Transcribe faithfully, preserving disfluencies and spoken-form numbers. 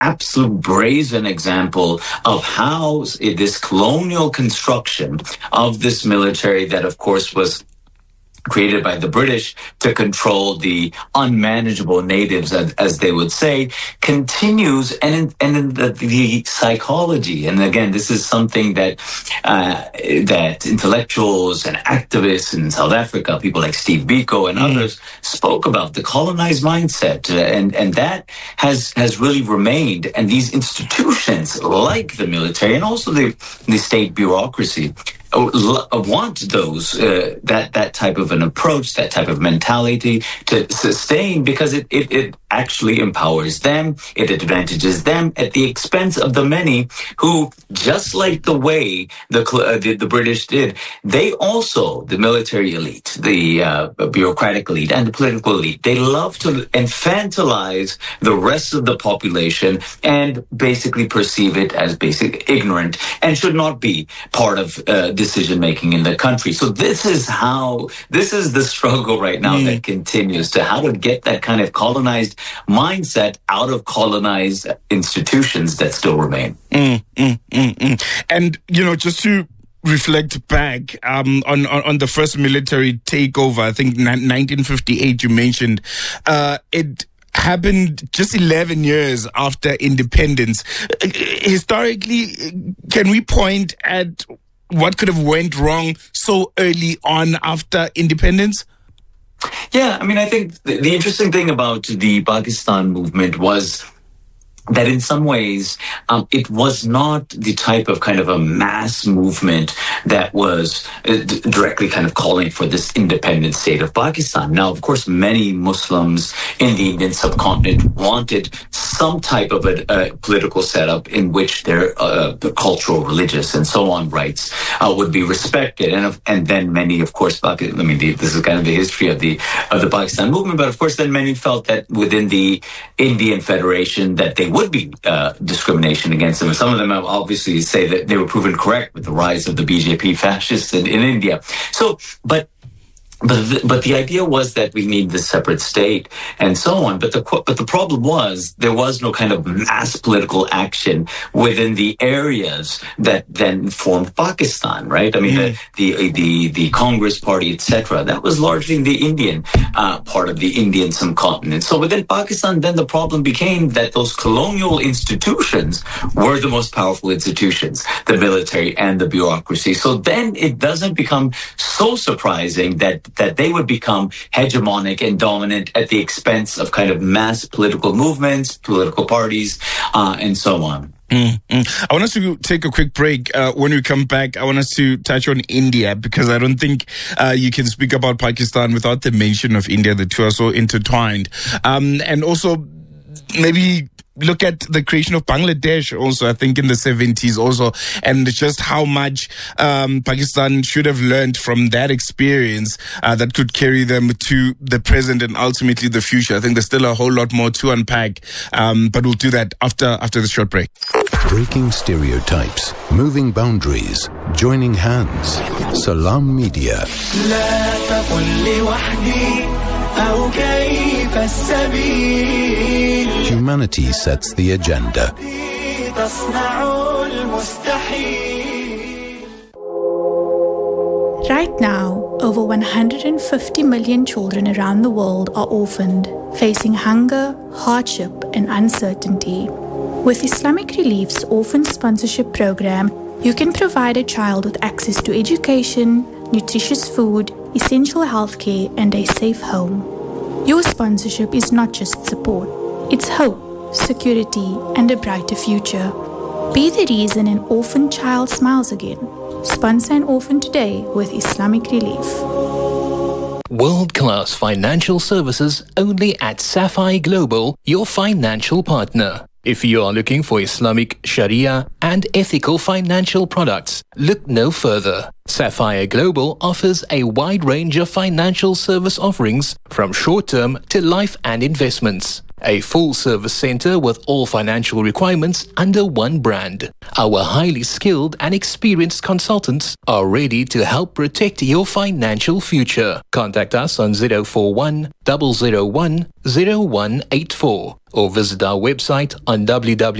absolute brazen example of how this colonial construction of this military that, of course, was created by the British to control the unmanageable natives, as, as they would say, continues, and in, and in the, the psychology. And again, this is something that uh, that intellectuals and activists in South Africa, people like Steve Biko and mm. others, spoke about the colonized mindset, uh, and and that has has really remained. And these institutions, like the military and also the the state bureaucracy, want those uh, that that type of an approach, that type of mentality to sustain, because it, it it actually empowers them, it advantages them at the expense of the many who, just like the way the uh, the, the British did, they also, the military elite, the uh, bureaucratic elite, and the political elite, they love to infantilize the rest of the population and basically perceive it as basic ignorant and should not be part of uh, decision making in the country. So this is how, this is the struggle right now mm. that continues, to how to get that kind of colonized mindset out of colonized institutions that still remain. Mm, mm, mm, mm. And, you know, just to reflect back um, on, on, on the first military takeover, I think nineteen fifty-eight you mentioned, uh, it happened just eleven years after independence. Uh, historically, can we point at what could have went wrong so early on after independence? Yeah, I mean, I think the, the interesting thing about the Pakistan movement was that in some ways um, it was not the type of kind of a mass movement that was uh, d- directly kind of calling for this independent state of Pakistan. Now, of course, many Muslims in the Indian subcontinent wanted some type of a, a political setup in which their uh, the cultural, religious, and so on rights uh, would be respected. And and then many, of course, I mean, the, this is kind of the history of the of the Pakistan movement. But of course, then many felt that within the Indian Federation that they would be uh, discrimination against them. And some of them obviously say that they were proven correct with the rise of the B J P fascists in, in India. So, but But the, but the idea was that we need this separate state and so on. But the but the problem was there was no kind of mass political action within the areas that then formed Pakistan, right? I mean, mm. the, the the the Congress Party, et cetera. That was largely in the Indian uh, part of the Indian subcontinent. So within Pakistan, then the problem became that those colonial institutions were the most powerful institutions, the military and the bureaucracy. So then it doesn't become so surprising that that they would become hegemonic and dominant at the expense of kind of mass political movements, political parties, uh, and so on. Mm-hmm. I want us to take a quick break. Uh, when we come back, I want us to touch on India, because I don't think uh, you can speak about Pakistan without the mention of India. The two are so intertwined. Um, and also maybe look at the creation of Bangladesh also, I think in the seventies also, and just how much um, Pakistan should have learned from that experience uh, that could carry them to the present and ultimately the future. I think there's still a whole lot more to unpack, um, but we'll do that after after the short break. Breaking stereotypes, moving boundaries, joining hands. Salam Media. Humanity sets the agenda. Right now, over one hundred fifty million children around the world are orphaned, facing hunger, hardship, and uncertainty. With Islamic Relief's Orphan Sponsorship Program, you can provide a child with access to education, nutritious food, essential healthcare, and a safe home. Your sponsorship is not just support, it's hope, security, and a brighter future. Be the reason an orphan child smiles again. Sponsor an orphan today with Islamic Relief. World-class financial services only at Sapphire Global, your financial partner. If you are looking for Islamic Sharia and ethical financial products, look no further. Sapphire Global offers a wide range of financial service offerings from short-term to life and investments. A full-service center with all financial requirements under one brand. Our highly skilled and experienced consultants are ready to help protect your financial future. Contact us on zero four one, zero zero one, zero one eight four or visit our website on w w w